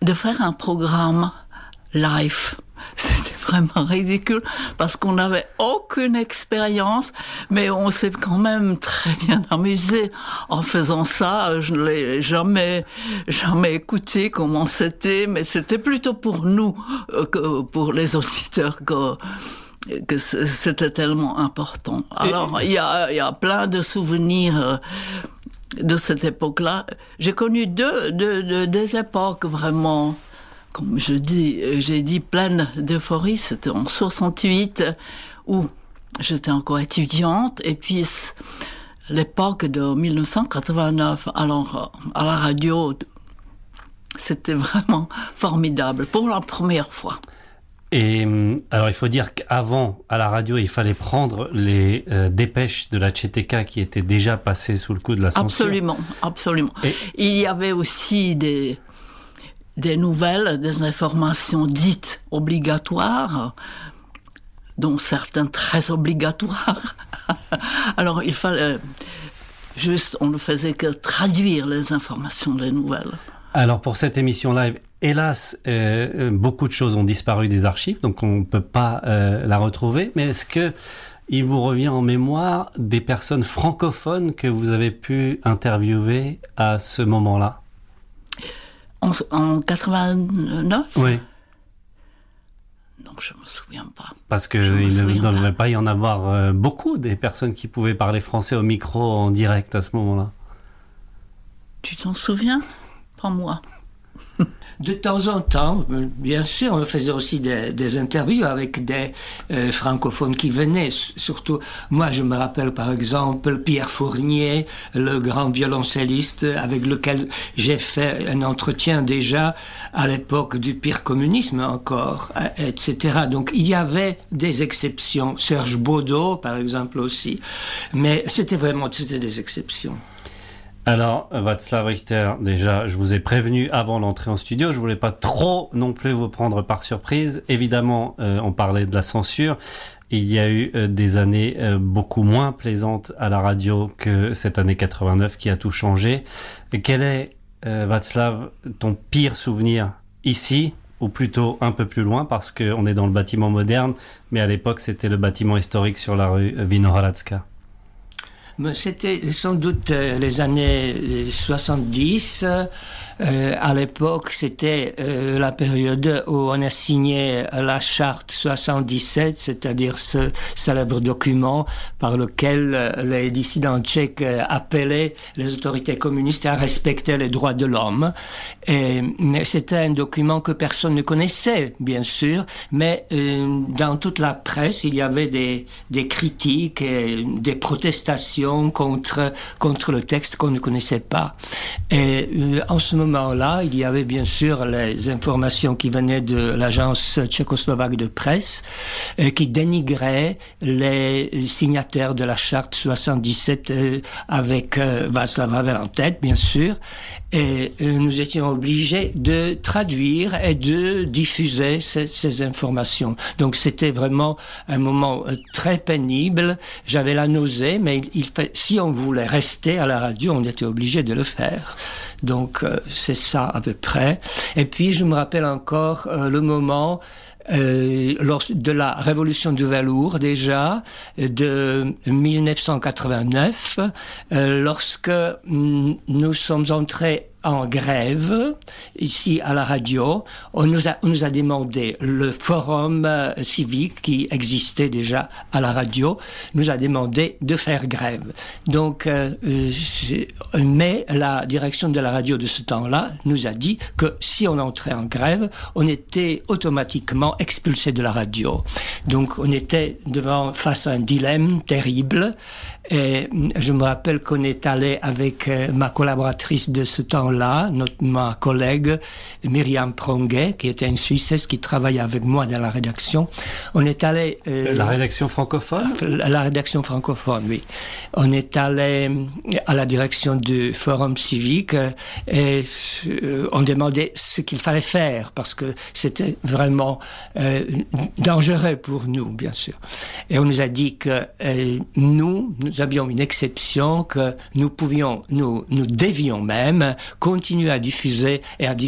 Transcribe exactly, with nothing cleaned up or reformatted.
de faire un programme live. C'était vraiment ridicule parce qu'on n'avait aucune expérience, mais on s'est quand même très bien amusé en faisant ça. Je ne l'ai jamais, jamais écouté comment c'était, mais c'était plutôt pour nous que pour les auditeurs que, que c'était tellement important. Alors, il y a, il y a plein de souvenirs de cette époque-là. J'ai connu deux, deux, deux des époques vraiment, comme je dis, j'ai dit pleine d'euphorie. C'était en soixante-huit où j'étais encore étudiante, et puis l'époque de dix-neuf cent quatre-vingt-neuf. Alors à la radio, c'était vraiment formidable pour la première fois. Et alors il faut dire qu'avant, à la radio, il fallait prendre les euh, dépêches de la Tchétéka qui étaient déjà passées sous le coup de la censure. Absolument, absolument. Et il y avait aussi des des nouvelles, des informations dites obligatoires, dont certaines très obligatoires. Alors il fallait juste, on ne faisait que traduire les informations des nouvelles. Alors pour cette émission live, hélas, euh, beaucoup de choses ont disparu des archives, donc on ne peut pas euh, la retrouver. Mais est-ce que il vous revient en mémoire des personnes francophones que vous avez pu interviewer à ce moment-là ? En, en quatre-vingt-neuf ? Oui. Non, je ne me souviens pas. Parce qu'il ne devait pas y en avoir euh, beaucoup, des personnes qui pouvaient parler français au micro en direct à ce moment-là. Tu t'en souviens ? Pas moi. De temps en temps, bien sûr, on faisait aussi des, des interviews avec des euh, francophones qui venaient. Surtout, moi, je me rappelle par exemple Pierre Fournier, le grand violoncelliste avec lequel j'ai fait un entretien déjà à l'époque du pire communisme encore, et cetera. Donc, il y avait des exceptions. Serge Baudot, par exemple, aussi. Mais c'était vraiment, c'était des exceptions. Alors, Václav Richter, déjà, je vous ai prévenu avant l'entrée en studio, je voulais pas trop non plus vous prendre par surprise. Évidemment, euh, on parlait de la censure. Il y a eu euh, des années euh, beaucoup moins plaisantes à la radio que cette année quatre-vingt-neuf qui a tout changé. Et quel est, euh, Václav, ton pire souvenir ici, ou plutôt un peu plus loin, parce qu'on est dans le bâtiment moderne, mais à l'époque, c'était le bâtiment historique sur la rue Vinohradska? C'était sans doute les années soixante-dix. Euh, à l'époque, c'était euh, la période où on a signé la charte soixante-dix-sept, c'est-à-dire ce célèbre document par lequel euh, les dissidents tchèques euh, appelaient les autorités communistes à respecter les droits de l'homme. Et c'était un document que personne ne connaissait, bien sûr, mais euh, dans toute la presse, il y avait des, des critiques et des protestations contre, contre le texte qu'on ne connaissait pas. Et euh, en ce moment moment-là, il y avait bien sûr les informations qui venaient de l'agence tchécoslovaque de presse, euh, qui dénigraient les signataires de la charte soixante-dix-sept euh, avec euh, Václav Havel en tête, bien sûr. Et euh, nous étions obligés de traduire et de diffuser ces, ces informations. Donc c'était vraiment un moment euh, très pénible. J'avais la nausée, mais il, il fait, si on voulait rester à la radio, on était obligé de le faire. Donc euh, c'est ça à peu près. Et puis je me rappelle encore euh, le moment euh, lors de la révolution du velours déjà de dix-neuf cent quatre-vingt-neuf, euh, lorsque mm, nous sommes entrés en grève ici à la radio. On nous a, on nous a demandé, le forum euh, civique qui existait déjà à la radio nous a demandé de faire grève. Donc, euh, mais la direction de la radio de ce temps-là nous a dit que si on entrait en grève, on était automatiquement expulsé de la radio. Donc, on était devant face à un dilemme terrible. Et je me rappelle qu'on est allé avec euh, ma collaboratrice de ce temps-là, notre, ma collègue Myriam Pronguet, qui était une Suissesse qui travaillait avec moi dans la rédaction. On est allé... Euh, la rédaction francophone ? La, la rédaction francophone, oui. On est allé à la direction du Forum civique euh, et euh, on demandait ce qu'il fallait faire, parce que c'était vraiment euh, dangereux pour nous, bien sûr. Et on nous a dit que euh, nous, nous avions une exception, que nous pouvions, nous, nous devions même continuer à diffuser et à